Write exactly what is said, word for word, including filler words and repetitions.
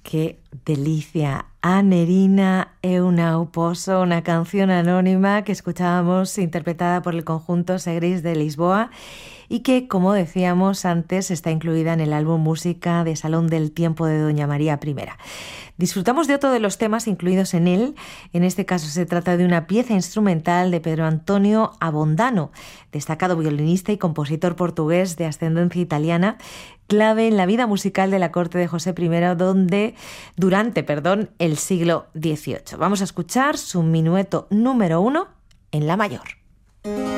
Qué delicia. Anerina é un pozo, una canción anónima que escuchábamos interpretada por el conjunto Segris de Lisboa y que, como decíamos antes, está incluida en el álbum Música de Salón del Tiempo de Doña María I. Disfrutamos de otro de los temas incluidos en él. En este caso se trata de una pieza instrumental de Pedro Antonio Abondano, destacado violinista y compositor portugués de ascendencia italiana, clave en la vida musical de la corte de José I, donde, durante perdón, el siglo dieciocho. Vamos a escuchar su minueto número uno en la mayor.